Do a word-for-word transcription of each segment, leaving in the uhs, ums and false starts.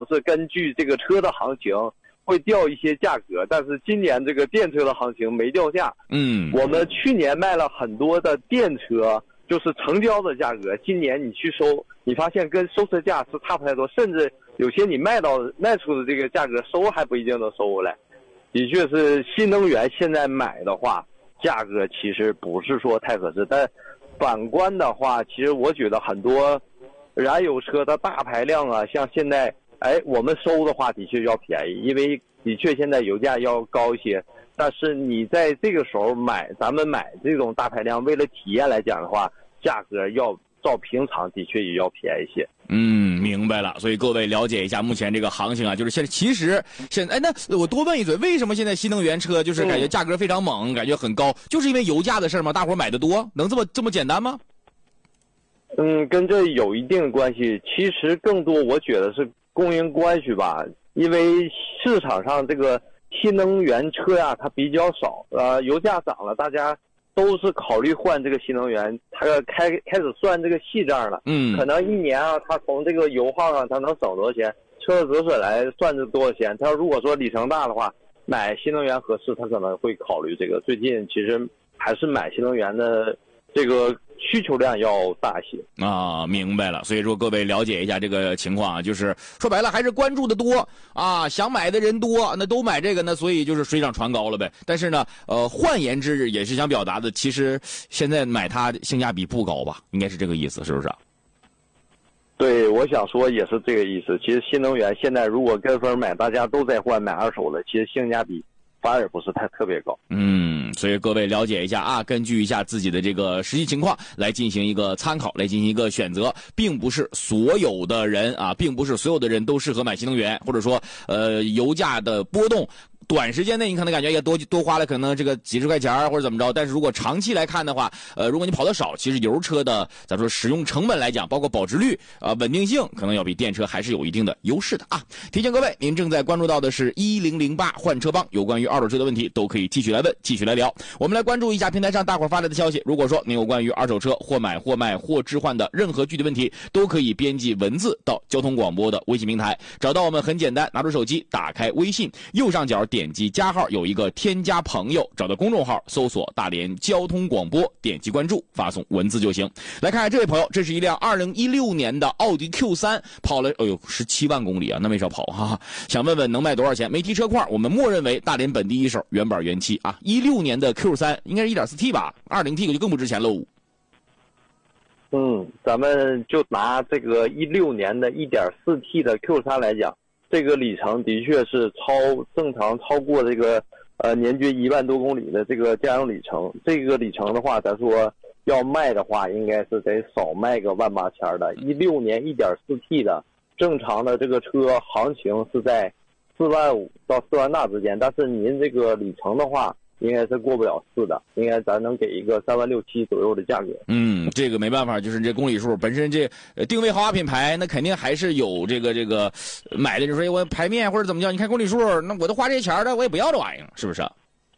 是根据这个车的行情会调一些价格，但是今年这个电车的行情没掉价。 嗯， 我们去年卖了很多的电车，就是成交的价格，今年你去收，你发现跟收车价是差不太多，甚至有些你卖到卖出的这个价格收还不一定能收回来。的确是新能源现在买的话，价格其实不是说太合适，但反观的话，其实我觉得很多燃油车的大排量啊，像现在哎我们收的话的确要便宜，因为的确现在油价要高一些，但是你在这个时候买，咱们买这种大排量，为了体验来讲的话，价格要照平常的确也要便宜些。 嗯，明白了。所以各位了解一下目前这个行情啊，就是现在其实现在哎，那我多问一嘴，为什么现在新能源车就是感觉价格非常猛，嗯、感觉很高，就是因为油价的事儿吗？大伙买的多，能这么这么简单吗？ 嗯，跟这有一定关系。其实更多我觉得是供应关系吧，因为市场上这个新能源车呀，它比较少，呃，油价涨了，大家都是考虑换这个新能源，它开开始算这个细账了。 嗯， 可能一年啊，它从这个油耗上它能省多少钱，车子折损来算是多少钱。它如果说里程大的话，买新能源合适，他可能会考虑这个。最近其实还是买新能源的这个需求量要大些啊，明白了。所以说各位了解一下这个情况啊，就是说白了还是关注的多啊，想买的人多，那都买这个呢，所以就是水涨船高了呗。但是呢，呃，换言之也是想表达的，其实现在买它性价比不高吧，应该是这个意思，是不是？ 对，我想说也是这个意思。其实新能源现在如果跟风买，大家都在换买二手的，其实性价比反而不是太特别高。 嗯，所以各位了解一下啊，根据一下自己的这个实际情况来进行一个参考，来进行一个选择，并不是所有的人啊，并不是所有的人都适合买新能源，或者说呃油价的波动。短时间内你可能感觉也多多花了可能这个几十块钱或者怎么着，但是如果长期来看的话，呃，如果你跑得少，其实油车的咱说使用成本来讲，包括保值率啊、呃、稳定性，可能要比电车还是有一定的优势的啊。提醒各位，您正在关注到的是一零零八换车帮，有关于二手车的问题都可以继续来问，继续来聊。我们来关注一下平台上大伙发来的消息，如果说您有关于二手车或买或卖或置换的任何具体问题，都可以编辑文字到交通广播的微信平台，找到我们很简单，拿出手机打开微信，右上角点击加号，有一个添加朋友，找到公众号搜索大连交通广播，点击关注，发送文字就行。来看看这位朋友，这是一辆二零一六年的奥迪 Q 三， 跑了哎呦十七万公里啊，那没少跑哈。想问问能卖多少钱？没提车况，我们默认为大连本地一手，原版原漆啊。一六年的 Q 三 应该是 一点四 T 吧， 二点零 T 就更不值钱喽。 嗯，咱们就拿这个一六年的 一点四 T 的 Q 三 来讲，这个里程的确是超正常超过这个呃年均一万多公里的这个家用里程。这个里程的话，咱说要卖的话，应该是得少卖个万八千的。一六年 一点四 T 的正常的这个车行情是在四万五到四万大之间，但是您这个里程的话，应该是过不了四的，应该咱能给一个三万六七左右的价格。 嗯，这个没办法，就是这公里数本身这呃定位豪华品牌，那肯定还是有这个这个买的就是说我排面或者怎么叫，你看公里数，那我都花这些钱的，我也不要这玩意儿，是不是？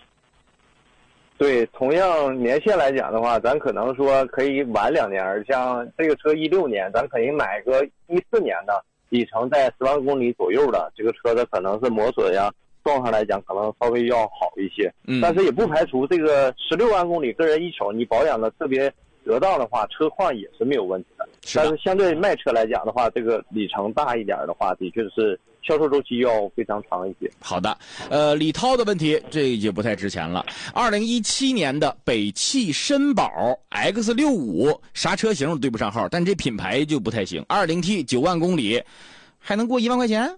对，同样年限来讲的话，咱可能说可以晚两年，像这个车一六年，咱可以买个一四年的，里程在十万公里左右的，这个车的可能是磨损呀。撞上来讲可能稍微要好一些，嗯，但是也不排除这个十六万公里个人一手，你保养的特别得当的话，车况也是没有问题的。 是的， 但是相对卖车来讲的话，这个里程大一点的话，的确是销售周期要非常长一些。 好的，呃，李涛的问题这就不太值钱了。二零一七年的北汽绅宝 X 六十五，啥车型对不上号，但这品牌就不太行。二零 T 九万公里，还能过一万块钱？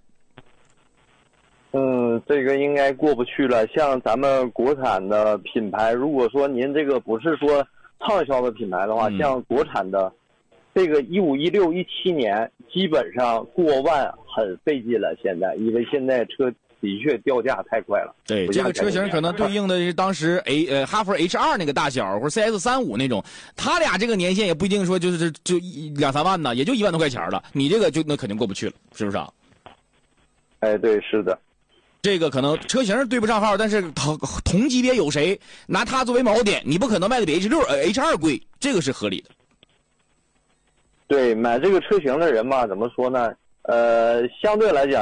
嗯，这个应该过不去了。像咱们国产的品牌，如果说您这个不是说畅销的品牌的话，嗯、像国产的这个一五、一六、一七年，基本上过万很费劲了。现在，因为现在车的确掉价太快了。 对，这个车型可能对应的是当时 A 呃哈弗 H 二 那个大小，或者 C S 三十五 那种，他俩这个年限也不一定说就是就两三万呢，也就一万多块钱了。你这个就那肯定过不去了，是不是啊？ 哎，对，是的。 这个可能车型对不上号，但是同同级别有谁拿它作为锚点，你不可能卖的比 H 六呃 H 二贵，这个是合理的。 对，买这个车型的人嘛，怎么说呢？呃，相对来讲。